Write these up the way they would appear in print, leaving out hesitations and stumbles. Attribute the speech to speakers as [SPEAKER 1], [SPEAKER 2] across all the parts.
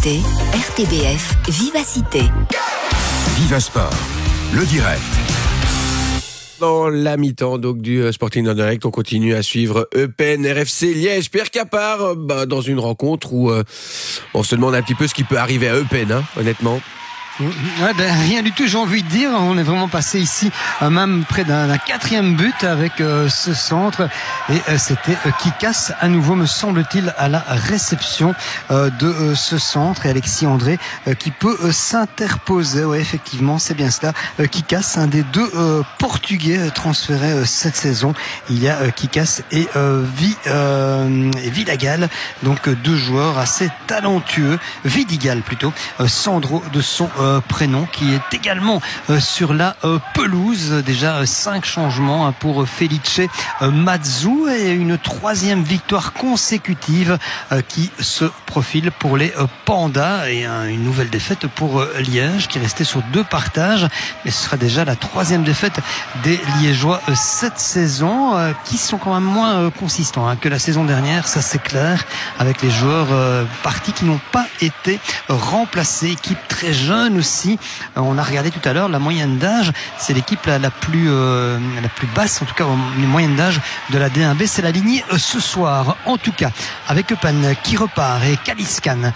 [SPEAKER 1] écoutez RTBF Vivacité.
[SPEAKER 2] Viva Sport, le direct.
[SPEAKER 3] Dans la mi-temps donc du Sporting en direct, on continue à suivre Eupen RFC Liège. Pierre Capard, dans une rencontre où on se demande un petit peu ce qui peut arriver à Eupen, honnêtement.
[SPEAKER 4] Ouais, rien du tout, j'ai envie de dire. On est vraiment passé ici même près d'un quatrième but avec ce centre, et c'était Kikas à nouveau, me semble-t-il, à la réception de ce centre, et Alexis André qui peut s'interposer. Ouais, effectivement, c'est bien cela. Kikas, un des deux Portugais transférés cette saison. Il y a Kikas et Vidagal, donc deux joueurs assez talentueux. Vidigal plutôt, Sandro de son prénom, qui est également sur la pelouse. Déjà 5 changements pour Felice Mazzu, et une troisième victoire consécutive qui se profile pour les Pandas, et une nouvelle défaite pour Liège qui restait sur 2 partages, mais ce sera déjà la troisième défaite des Liégeois cette saison, qui sont quand même moins consistants que la saison dernière, ça c'est clair, avec les joueurs partis qui n'ont pas été remplacés. Équipe très jeune aussi. On a regardé tout à l'heure la moyenne d'âge, c'est l'équipe la plus basse, en tout cas une moyenne d'âge de la D1B, c'est la lignée ce soir, en tout cas avec Eupen qui repart, et Kaliskan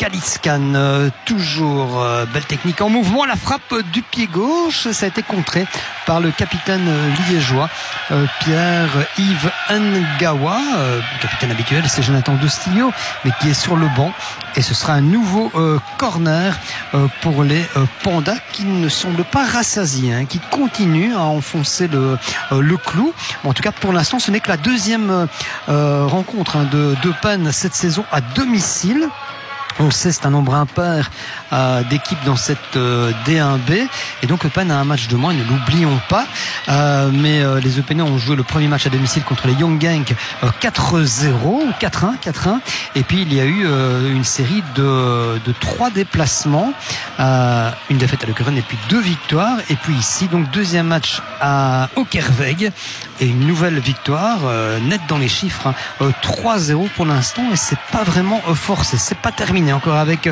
[SPEAKER 4] toujours belle technique en mouvement, la frappe du pied gauche, ça a été contré par le capitaine liégeois Pierre-Yves Ngawa, capitaine habituel, c'est Jonathan Dostillo, mais qui est sur le banc, et ce sera un nouveau corner pour les Pandas, qui ne semblent pas rassasiés, qui continuent à enfoncer le clou. Bon, en tout cas, pour l'instant, ce n'est que la deuxième rencontre d'Eupen cette saison à domicile. On sait, c'est un nombre impair d'équipes dans cette D1B, et donc Eupen a un match de moins, ne l'oublions pas, mais les Eupenais ont joué le premier match à domicile contre les Young Genk 4-0 ou 4-1, et puis il y a eu une série de 3 déplacements, une défaite à Lokeren et puis 2 victoires, et puis ici donc deuxième match à Okkerveg et une nouvelle victoire nette dans les chiffres, 3-0 pour l'instant, et c'est pas vraiment forcé, c'est pas terminé encore avec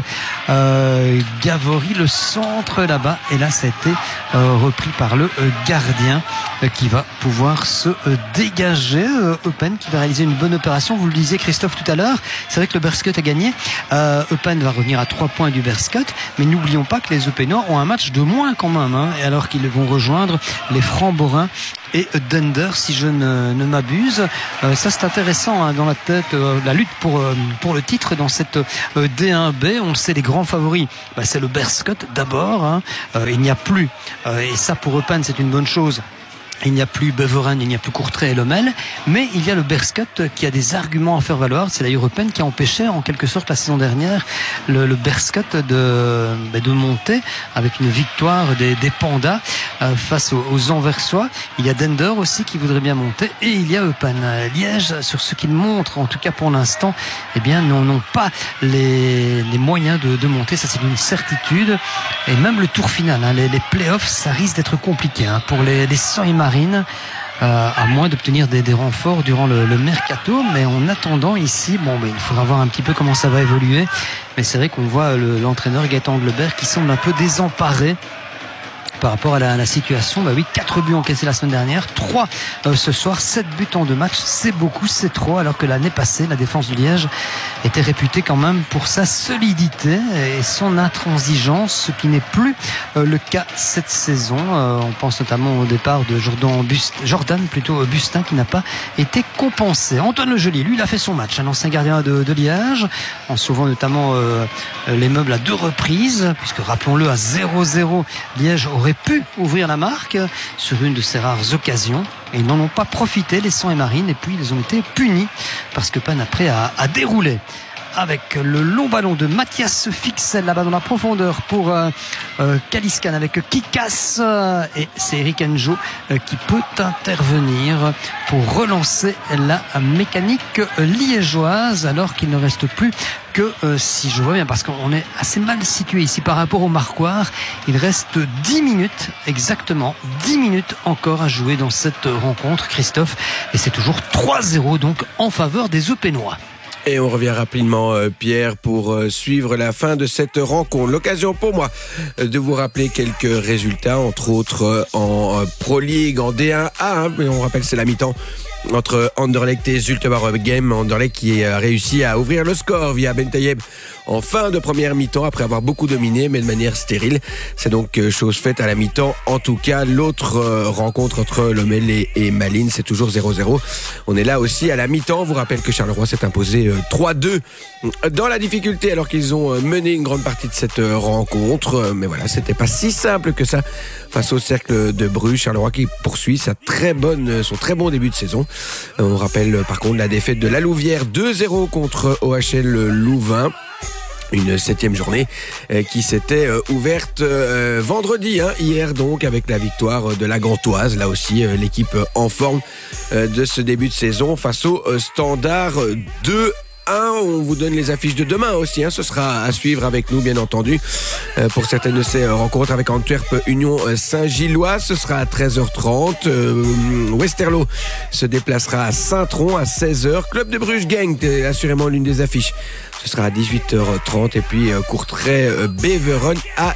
[SPEAKER 4] Gavory, le centre là-bas, et là ça a été repris par le gardien qui va pouvoir se dégager. Eupen qui va réaliser une bonne opération, vous le disiez Christophe tout à l'heure, c'est vrai que le Berscut a gagné, Eupen va revenir à 3 points du Berscut, mais n'oublions pas que les Eupenois ont un match de moins quand même, et alors qu'ils vont rejoindre les Francs-Borins et Dunder, si je ne m'abuse. Ça c'est intéressant dans la tête, la lutte pour le titre dans cette D1B. On le sait, les grands favoris, c'est le Berscut d'abord, il n'y a plus, et ça pour Eupen c'est une bonne chose, il n'y a plus Beveren, il n'y a plus Courtrai et Lommel, mais il y a le Berscut qui a des arguments à faire valoir. C'est d'ailleurs Eupen qui a empêché en quelque sorte la saison dernière le Berscut de monter avec une victoire des Pandas face aux Anversois. Il y a Dender aussi qui voudrait bien monter, et il y a Eupen. Liège, sur ce qu'il montre en tout cas pour l'instant, n'ont pas les moyens de monter, ça c'est une certitude, et même le tour final, les playoffs, ça risque d'être compliqué pour les Sangs et Marines, à moins d'obtenir des renforts durant le mercato. Mais en attendant ici, il faudra voir un petit peu comment ça va évoluer, mais c'est vrai qu'on voit l'entraîneur Gaëtan Anglebert qui semble un peu désemparé par rapport à la situation. 4 buts encaissés la semaine dernière, 3 ce soir, 7 buts en 2 matchs, c'est beaucoup, c'est trop, alors que l'année passée, la défense de Liège était réputée quand même pour sa solidité et son intransigeance, ce qui n'est plus le cas cette saison. On pense notamment au départ de Jordan Bustin, qui n'a pas été compensé. Antoine Legeli, lui, il a fait son match, un ancien gardien de Liège, en sauvant notamment les meubles à 2 reprises, puisque rappelons-le, à 0-0, Liège aurait pu ouvrir la marque sur une de ses rares occasions, et ils n'en ont pas profité, les Sangs et Marines, et puis ils ont été punis parce que Eupen après a déroulé avec le long ballon de Mathias Fixel là-bas dans la profondeur pour Kaliskan avec Kikas, et c'est Eric Enjo qui peut intervenir pour relancer la mécanique liégeoise, alors qu'il ne reste plus que, si je vois bien, parce qu'on est assez mal situé ici par rapport au marquoir, il reste 10 minutes, exactement 10 minutes encore à jouer dans cette rencontre, Christophe, et c'est toujours 3-0 donc en faveur des Eupenois.
[SPEAKER 3] Et on revient rapidement, Pierre, pour suivre la fin de cette rencontre. L'occasion pour moi de vous rappeler quelques résultats, entre autres en Pro League, en D1A, mais on rappelle c'est la mi-temps entre Anderlecht et Zulte Waregem. Anderlecht qui a réussi à ouvrir le score via Bentayeb en fin de première mi-temps après avoir beaucoup dominé, mais de manière stérile. C'est donc chose faite à la mi-temps. En tout cas, l'autre rencontre entre Lommel et Malines, c'est toujours 0-0. On est là aussi à la mi-temps. On vous rappelle que Charleroi s'est imposé 3-2 dans la difficulté alors qu'ils ont mené une grande partie de cette rencontre. Mais voilà, c'était pas si simple que ça face au Cercle de Bruges. Charleroi qui poursuit son très bon début de saison. On rappelle par contre la défaite de la Louvière 2-0 contre OHL Louvain. Une 7e journée qui s'était ouverte vendredi, hier donc, avec la victoire de la Gantoise. Là aussi, l'équipe en forme de ce début de saison face au Standard 2. On vous donne les affiches de demain aussi, ce sera à suivre avec nous bien entendu pour certaines de ces rencontres avec Antwerp Union Saint-Gilloise. Ce sera à 13h30. Westerlo se déplacera à Saint-Tron à 16h. Club de Bruges Genk, assurément l'une des affiches. Ce sera à 18h30 et puis Courtrai Beveren à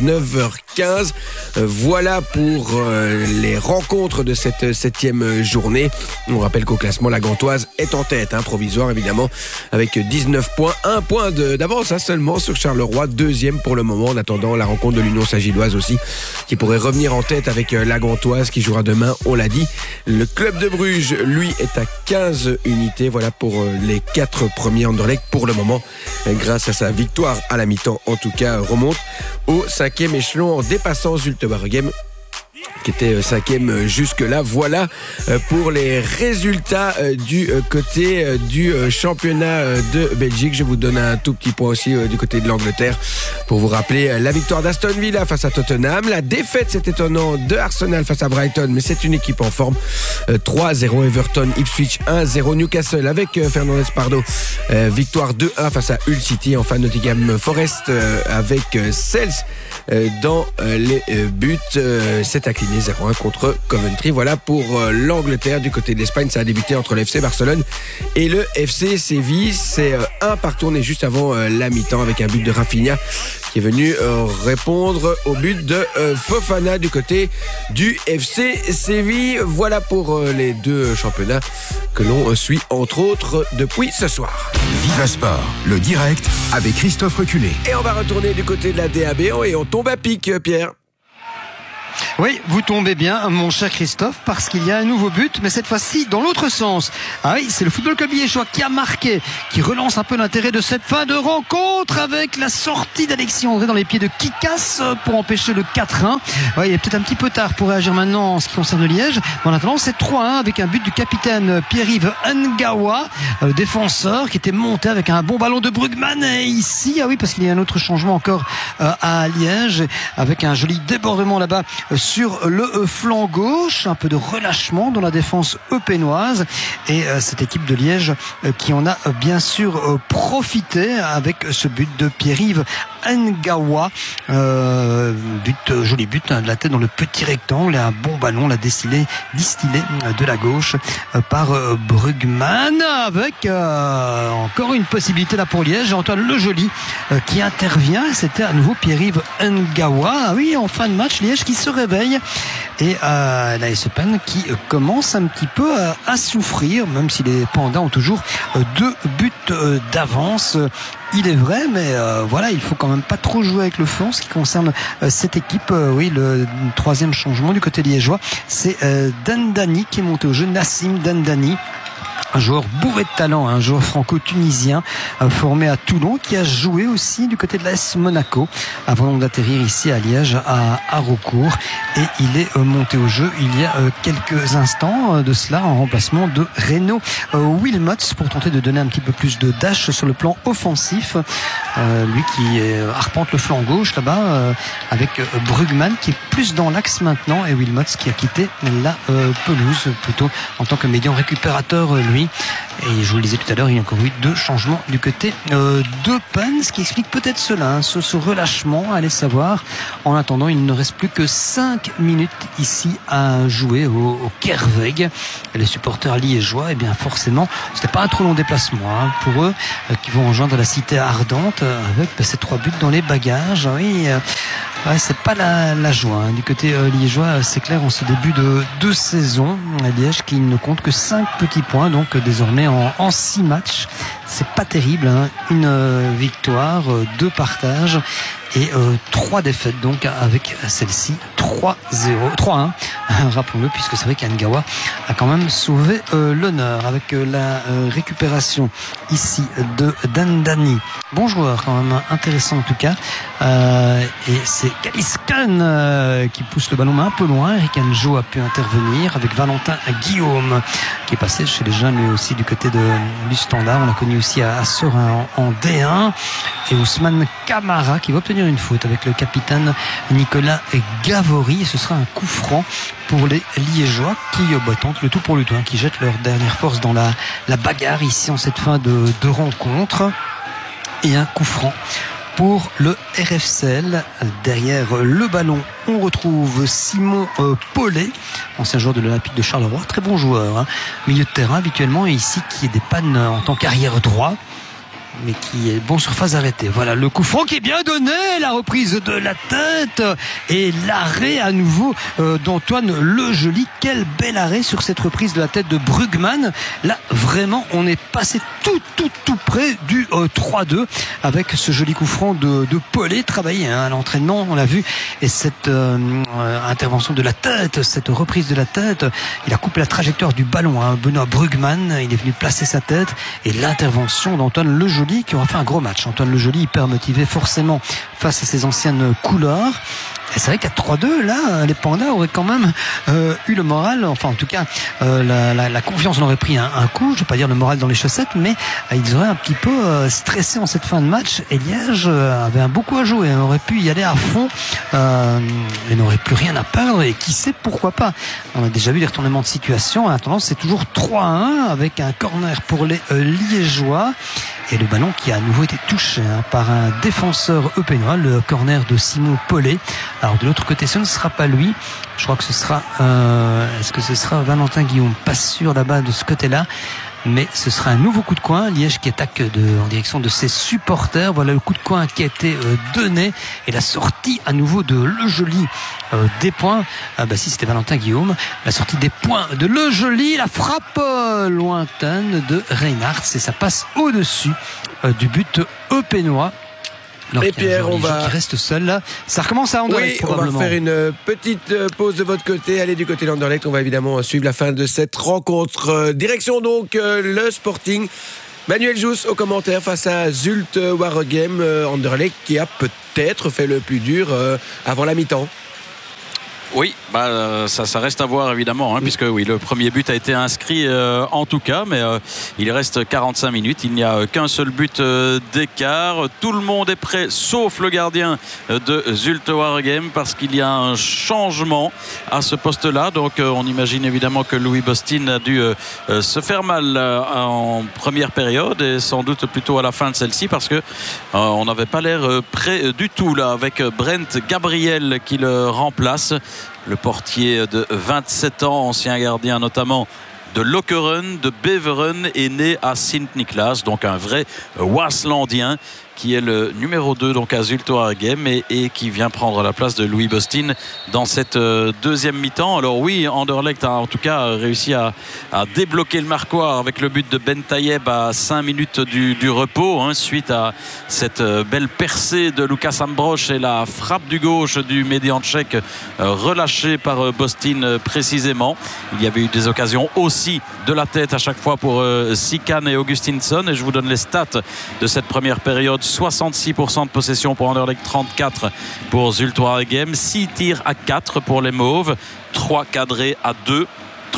[SPEAKER 3] 19h15. Voilà pour les rencontres de cette 7e journée. On rappelle qu'au classement, la Gantoise est en tête, provisoire évidemment, avec 19 points, 1 point d'avance seulement sur Charleroi, 2e pour le moment, en attendant la rencontre de l'Union Saint-Gilloise aussi, qui pourrait revenir en tête avec la Gantoise qui jouera demain, on l'a dit. Le club de Bruges, lui, est à 15 unités. Voilà pour les 4 premiers Anderlecht pour le moment. Grâce à sa victoire à la mi-temps, en tout cas, remonte au 5e échelon en dépassant Zulte Waregem, qui était 5e jusque-là. Voilà pour les résultats du côté du championnat de Belgique. Je vous donne un tout petit point aussi du côté de l'Angleterre pour vous rappeler la victoire d'Aston Villa face à Tottenham, la défaite, c'est étonnant, de Arsenal face à Brighton, mais c'est une équipe en forme. 3-0 Everton, Ipswich 1-0 Newcastle avec Fernandez Pardo, victoire 2-1 face à Hull City. Enfin Nottingham Forest avec Sels dans les buts, c'est incliné 0-1 contre Coventry. Voilà pour l'Angleterre. Du côté de l'Espagne, ça a débuté entre le FC Barcelone et le FC Séville. C'est un partout, on est juste avant la mi-temps avec un but de Rafinha qui est venu répondre au but de Fofana du côté du FC Séville. Voilà pour les deux championnats que l'on suit entre autres depuis ce soir.
[SPEAKER 2] Viva Sport, le direct avec Christophe Reculé.
[SPEAKER 3] Et on va retourner du côté de la DAB et on tombe à pic, Pierre.
[SPEAKER 4] Oui, vous tombez bien, mon cher Christophe, parce qu'il y a un nouveau but, mais cette fois-ci dans l'autre sens. Ah oui, c'est le Football Club Liégeois qui a marqué, qui relance un peu l'intérêt de cette fin de rencontre avec la sortie d'Alexis André dans les pieds de Kikas pour empêcher le 4-1. Ouais, il est peut-être un petit peu tard pour réagir maintenant en ce qui concerne Liège. Mais en attendant, c'est 3-1 avec un but du capitaine Pierre-Yves Ngawa, défenseur, qui était monté avec un bon ballon de Brugman. Et ici, ah oui, parce qu'il y a un autre changement encore à Liège, avec un joli débordement là-bas sur le flanc gauche, un peu de relâchement dans la défense eupénoise et cette équipe de Liège qui en a bien sûr profité avec ce but de Pierre-Yves Ngawa, joli but de la tête dans le petit rectangle et un bon ballon distillé de la gauche par Brugman avec encore une possibilité là pour Liège. Antoine Le Joli qui intervient, c'était à nouveau Pierre-Yves Ngawa. Ah oui, en fin de match, Liège qui se réveille et l'AS Eupen qui commence un petit peu à souffrir, même si les Pandas ont toujours 2 buts d'avance. Il est vrai, mais voilà, il faut quand même pas trop jouer avec le feu en ce qui concerne cette équipe. Oui, le 3e changement du côté liégeois, c'est Dandani qui est monté au jeu, Nassim Dandani. Un joueur bourré de talent, un joueur franco-tunisien formé à Toulon qui a joué aussi du côté de l'AS Monaco avant d'atterrir ici à Liège à Haraucourt et il est monté au jeu il y a quelques instants de cela en remplacement de Renaud Wilmots pour tenter de donner un petit peu plus de dash sur le plan offensif, lui qui arpente le flanc gauche là-bas avec Brugman qui est plus dans l'axe maintenant et Wilmots qui a quitté la pelouse plutôt en tant que médian récupérateur lui. Et je vous le disais tout à l'heure, il y a encore eu 2 changements du côté d'Eupen, ce qui explique peut-être cela, ce relâchement, allez savoir. En attendant, il ne reste plus que 5 minutes ici à jouer au Kerweg. Et les supporters liégeois, eh bien forcément, c'était pas un trop long déplacement pour eux, qui vont rejoindre la cité ardente avec ces 3 buts dans les bagages. Oui, c'est pas la joie du côté liégeois, c'est clair, en ce début de saison. Liège qui ne compte que 5 petits points, donc désormais en 6 matchs. C'est pas terrible, une victoire, 2 partages et 3 défaites, donc avec celle-ci 3-1 rappelons-le, puisque c'est vrai qu'Angawa a quand même sauvé l'honneur avec la récupération ici de Dandani. Bon joueur quand même, intéressant en tout cas, et c'est Kaliskan qui pousse le ballon un peu loin. Eric Anjo a pu intervenir avec Valentin Guillaume qui est passé chez les jeunes lui aussi du côté du Standard. On l'a connu aussi à Serein en D1, et Ousmane Camara qui va obtenir une faute avec le capitaine Nicolas Gavory, et ce sera un coup franc pour les Liégeois qui tentent le tout pour le tout, qui jettent leur dernière force dans la bagarre ici en cette fin de rencontre. Et un coup franc pour le RFCL. Derrière le ballon, on retrouve Simon Paulet, ancien joueur de l'Olympique de Charleroi, très bon joueur, milieu de terrain habituellement, et ici qui est des pannes en tant qu'arrière droit, mais qui est bon sur phase arrêtée. Voilà le coup franc qui est bien donné, la reprise de la tête et l'arrêt à nouveau d'Antoine Lejoli. Quel bel arrêt sur cette reprise de la tête de Brugman. Là vraiment on est passé tout près du 3-2 avec ce joli coup franc de Paulet, travaillé à l'entraînement, on l'a vu, et cette intervention de la tête, cette reprise de la tête, il a coupé la trajectoire du ballon, Benoît Brugman, il est venu placer sa tête, et l'intervention d'Antoine Lejoli qui aura fait un gros match. Antoine Lejoli hyper motivé forcément face à ses anciennes couleurs. Et c'est vrai qu'à 3-2, là, les Pandas auraient quand même eu le moral, enfin en tout cas la confiance en aurait pris un coup, je ne vais pas dire le moral dans les chaussettes, mais ils auraient un petit peu stressé en cette fin de match, et Liège avait un beaucoup à jouer, on aurait pu y aller à fond et n'aurait plus rien à perdre, et qui sait pourquoi pas. On a déjà vu des retournements de situation, en attendant c'est toujours 3-1 avec un corner pour les Liégeois. Et le ballon qui a à nouveau été touché par un défenseur eupénois, le corner de Simon Paulet. Alors de l'autre côté, ce ne sera pas lui. Je crois que ce sera... est-ce que ce sera Valentin Guillaume? Pas sûr là-bas de ce côté-là. Mais ce sera un nouveau coup de coin. Liège qui attaque en direction de ses supporters. Voilà le coup de coin qui a été donné. Et la sortie à nouveau de Lejoli des points. Si c'était Valentin Guillaume. La sortie des points de Lejoli. La frappe lointaine de Reinhardt. Et ça passe au-dessus du but eupénois.
[SPEAKER 3] Et Pierre, on va...
[SPEAKER 4] qui reste seul là. Ça recommence à Anderlecht, probablement.
[SPEAKER 3] On va faire une petite pause de votre côté. Allez du côté d'Anderlecht, on va évidemment suivre la fin de cette rencontre. Direction donc le Sporting. Manuel Jousse au commentaire face à Zulte Waregem. Anderlecht qui a peut-être fait le plus dur avant la mi-temps.
[SPEAKER 5] Oui, ça reste à voir évidemment, puisque oui, le premier but a été inscrit en tout cas, mais il reste 45 minutes, il n'y a qu'un seul but d'écart. Tout le monde est prêt, sauf le gardien de Zulte Waregem, parce qu'il y a un changement à ce poste-là. Donc on imagine évidemment que Louis Bostin a dû se faire mal en première période, et sans doute plutôt à la fin de celle-ci, parce que on n'avait pas l'air prêt du tout là, avec Brent Gabriel qui le remplace. Le portier de 27 ans, ancien gardien notamment de Lokeren, de Beveren, est né à Sint-Niklaas, donc un vrai Waaslandien, qui est le numéro 2 donc à Zulte Waregem, et qui vient prendre la place de Louis Bostin dans cette deuxième mi-temps. Alors oui, Anderlecht a en tout cas réussi à débloquer le marquoir avec le but de Ben Tayeb à 5 minutes du repos, suite à cette belle percée de Lucas Ambrosch et la frappe du gauche du médian tchèque relâchée par Bostin précisément. Il y avait eu des occasions aussi de la tête à chaque fois pour Sikan et Augustinsson, et je vous donne les stats de cette première période. 66% de possession pour Anderlecht, 34 pour Zulte Waregem, 6 tirs à 4 pour les Mauves, 3 cadrés à 2,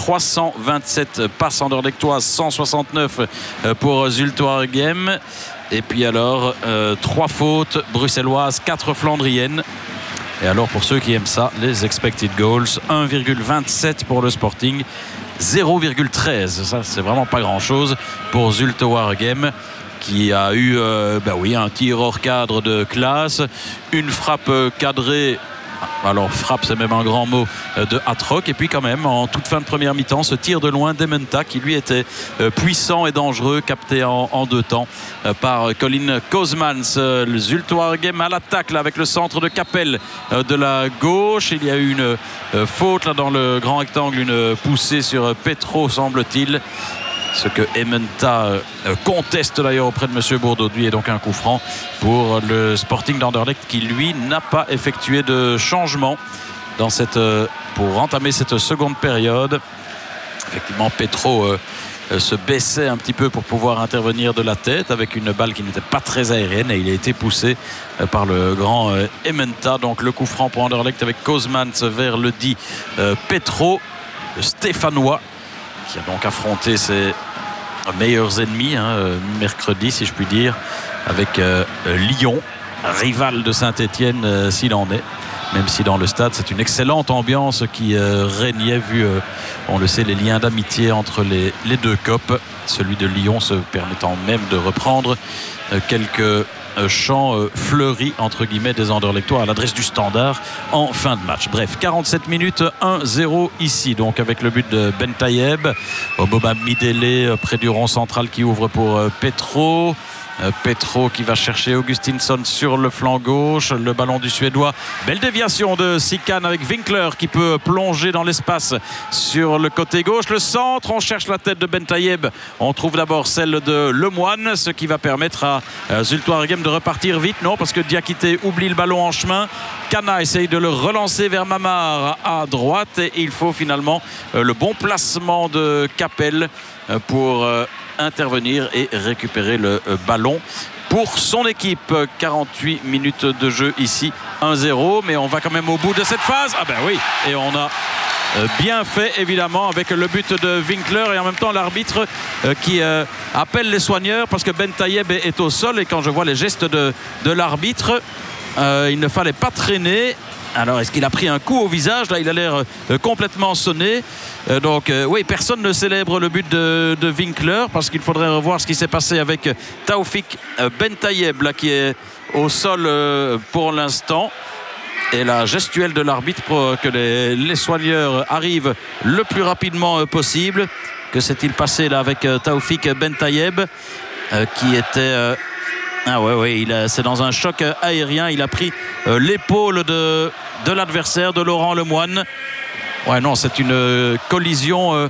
[SPEAKER 5] 327 passes anderlechtoises, 169 pour Zulte Waregem, et puis alors 3 fautes bruxelloises, 4 flandriennes. Et alors pour ceux qui aiment ça, les expected goals, 1,27 pour le Sporting 0,13. Ça, c'est vraiment pas grand-chose pour Zulte Waregem, qui a eu un tir hors cadre de classe, une frappe cadrée. Alors frappe, c'est même un grand mot, de Hatrock, et puis quand même en toute fin de première mi-temps ce tir de loin d'Ementa qui lui était puissant et dangereux, capté en deux temps par Colin Kozmans. Le Zulte Waregem à l'attaque là, avec le centre de Capel de la gauche. Il y a eu une faute là dans le grand rectangle, une poussée sur Petro semble-t-il. Ce que Ementa conteste d'ailleurs auprès de M. Bourdauduit, est donc un coup franc pour le Sporting d'Anderlecht qui lui n'a pas effectué de changement pour entamer cette seconde période. Effectivement, Petro se baissait un petit peu pour pouvoir intervenir de la tête avec une balle qui n'était pas très aérienne, et il a été poussé par le grand Ementa. Donc le coup franc pour Anderlecht avec Kozmans vers le dit Petro, le Stéphanois, qui a donc affronté ses meilleurs ennemis mercredi, si je puis dire, avec Lyon, rival de Saint-Étienne s'il en est, même si dans le stade c'est une excellente ambiance qui régnait, vu on le sait, les liens d'amitié entre les deux copes, celui de Lyon se permettant même de reprendre quelques chants fleuris entre guillemets des Anderlechtois à l'adresse du Standard en fin de match. Bref, 47 minutes, 1-0 ici, donc avec le but de Bentayeb. Boba Midele près du rond central qui ouvre pour Petro. Petro qui va chercher Augustinsson sur le flanc gauche, le ballon du Suédois, belle déviation de Sikan avec Winkler qui peut plonger dans l'espace sur le côté gauche, le centre, on cherche la tête de Bentayeb, on trouve d'abord celle de Lemoine, ce qui va permettre à Zulte Waregem de repartir vite. Non, parce que Diakité oublie le ballon en chemin, Kana essaye de le relancer vers Mamar à droite, et il faut finalement le bon placement de Capel pour intervenir et récupérer le ballon pour son équipe. 48 minutes de jeu ici, 1-0, mais on va quand même au bout de cette phase. Ah ben oui, et on a bien fait évidemment avec le but de Winkler, et en même temps l'arbitre qui appelle les soigneurs parce que Bentayeb est au sol, et quand je vois les gestes de l'arbitre, il ne fallait pas traîner. Alors, est-ce qu'il a pris un coup au visage? Là, il a l'air complètement sonné. Donc, oui, personne ne célèbre le but de Winkler, parce qu'il faudrait revoir ce qui s'est passé avec Taoufik Bentayeb, là, qui est au sol pour l'instant. Et la gestuelle de l'arbitre pour que les soigneurs arrivent le plus rapidement possible. Que s'est-il passé là avec Taoufik Bentayeb qui était... c'est dans un choc aérien. Il a pris l'épaule de l'adversaire, de Laurent Lemoine. Ouais, non, c'est une collision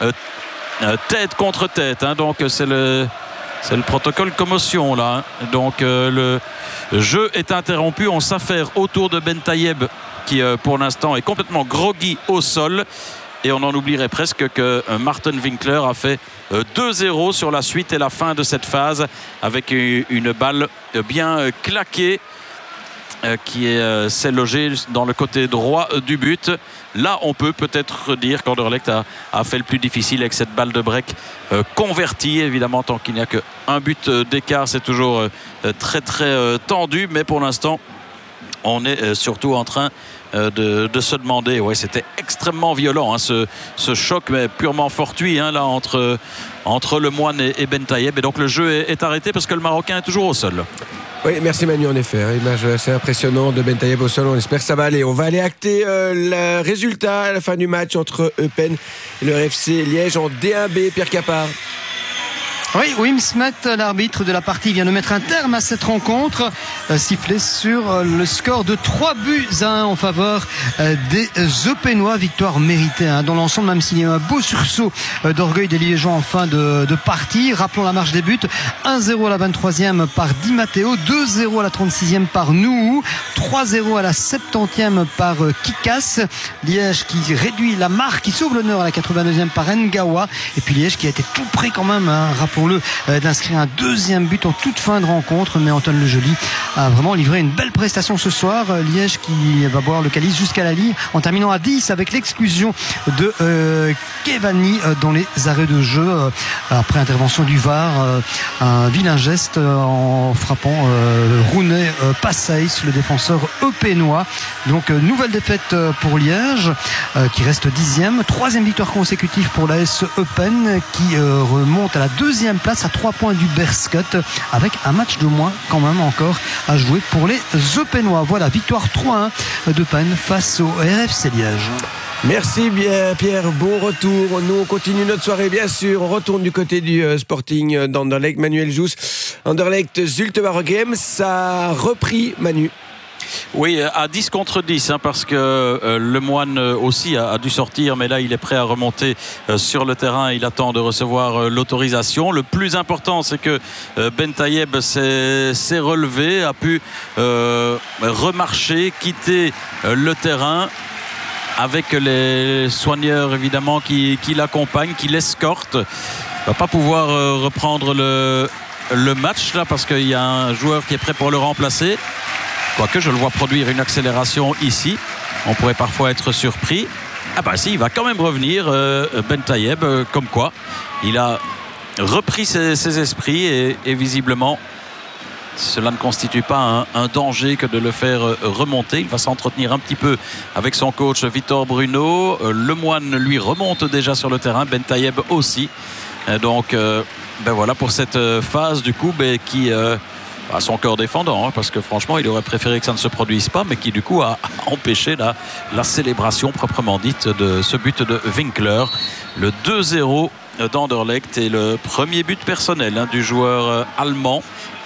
[SPEAKER 5] tête contre tête. Donc c'est le protocole commotion là. Donc le jeu est interrompu. On s'affaire autour de Bentayeb qui pour l'instant est complètement groggy au sol. Et on en oublierait presque que Martin Winkler a fait 2-0 sur la suite et la fin de cette phase, avec une balle bien claquée qui s'est logée dans le côté droit du but. Là, on peut peut-être dire qu'Anderlecht a fait le plus difficile avec cette balle de break convertie. Évidemment, tant qu'il n'y a qu'un but d'écart, c'est toujours très très tendu. Mais pour l'instant, on est surtout en train de se demander, ouais, c'était extrêmement violent ce choc, mais purement fortuit là entre Lemoine et Bentayeb, et donc le jeu est arrêté parce que le Marocain est toujours au sol.
[SPEAKER 3] Oui, merci Manu, en effet, image assez impressionnante de Bentayeb au sol. On espère que ça va aller. On va aller acter le résultat à la fin du match entre Eupen et le RFC Liège en D1B. Pierre Capard.
[SPEAKER 4] Oui, Wim Smet, l'arbitre de la partie, vient de mettre un terme à cette rencontre, sifflé sur le score de 3-1 en faveur des Eupenois. Victoire méritée dans l'ensemble, même s'il y a un beau sursaut d'orgueil des Liégeois en fin de partie. Rappelons la marche des buts: 1-0 à la 23e par Di Matteo, 2-0 à la 36e par Nouhou, 3-0 à la 70e par Kikas. Liège qui réduit la marque, qui sauve l'honneur à la 82e par Ngawa, et puis Liège qui a été tout près quand même, rappelons-le, d'inscrire un deuxième but en toute fin de rencontre, mais Antoine Le Joli a vraiment livré une belle prestation ce soir. Liège qui va boire le calice jusqu'à la ligne en terminant à 10 avec l'exclusion de Kevani dans les arrêts de jeu après intervention du VAR. Un vilain geste en frappant Rooney Passaïs, le défenseur défenseurs eupénois. Donc nouvelle défaite pour Liège qui reste 10e. 3e victoire consécutive pour l'AS Eupen qui remonte à la 2e place à 3 points du Berscut avec un match de moins quand même encore à jouer pour les Eupénois. Voilà, victoire 3-1 d'Eupen face au RFC Liège.
[SPEAKER 3] Merci bien Pierre, bon retour. Nous on continue notre soirée bien sûr. On retourne du côté du Sporting d'Anderlecht. Manuel Jousse, Anderlecht Zulte Waregem, ça a repris Manu.
[SPEAKER 5] Oui, à 10 contre 10 parce que Le Moine aussi a dû sortir, mais là il est prêt à remonter sur le terrain. Il attend de recevoir l'autorisation. Le plus important, c'est que Ben Taïeb s'est relevé, a pu remarcher, quitter le terrain avec les soigneurs évidemment qui l'accompagnent, qui l'escortent. Il va pas pouvoir reprendre le match là parce qu'il y a un joueur qui est prêt pour le remplacer. Quoique je le vois produire une accélération ici. On pourrait parfois être surpris. Ah bah si, il va quand même revenir Ben Taïeb, comme quoi il a repris ses esprits et visiblement cela ne constitue pas un danger que de le faire remonter. Il va s'entretenir un petit peu avec son coach Victor Bruno. Le Moine lui remonte déjà sur le terrain, Ben Taïeb aussi. Donc ben voilà pour cette phase du coup qui à son corps défendant, parce que franchement il aurait préféré que ça ne se produise pas, mais qui du coup a empêché la célébration proprement dite de ce but de Winkler. Le 2-0 d'Anderlecht et le premier but personnel du joueur allemand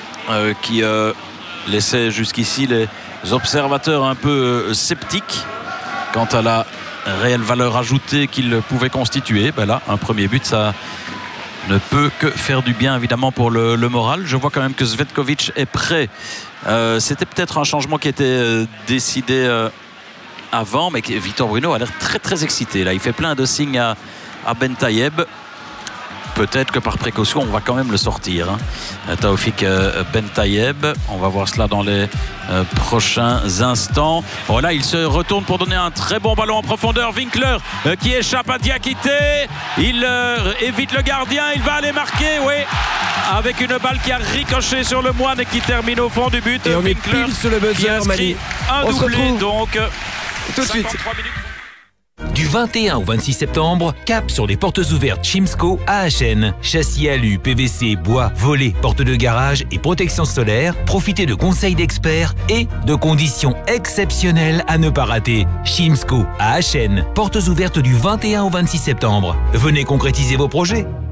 [SPEAKER 5] qui laissait jusqu'ici les observateurs un peu sceptiques quant à la réelle valeur ajoutée qu'il pouvait constituer. Ben là, un premier but, ça ne peut que faire du bien évidemment pour le moral. Je vois quand même que Svetkovic est prêt. C'était peut-être un changement qui était décidé avant, mais Victor Bruno a l'air très très excité là. Il fait plein de signes à Ben Taïeb. Peut-être que par précaution on va quand même le sortir, Taoufik Ben Taïeb. On va voir cela dans les prochains instants. Voilà, il se retourne pour donner un très bon ballon en profondeur. Winkler qui échappe à Diakité. Il évite le gardien. Il va aller marquer, oui, avec une balle qui a ricoché sur le Moine et qui termine au fond du but.
[SPEAKER 3] Et on
[SPEAKER 5] Winkler
[SPEAKER 3] est pile sur le buzzer, Manu.
[SPEAKER 5] Un doublé donc
[SPEAKER 3] tout de suite.
[SPEAKER 5] Minutes.
[SPEAKER 6] Du 21 au 26 septembre, cap sur les portes ouvertes Chimsco à Achen. Châssis alu, PVC, bois, volets, portes de garage et protection solaire. Profitez de conseils d'experts et de conditions exceptionnelles à ne pas rater. Chimsco à Achen. Portes ouvertes du 21 au 26 septembre. Venez concrétiser vos projets.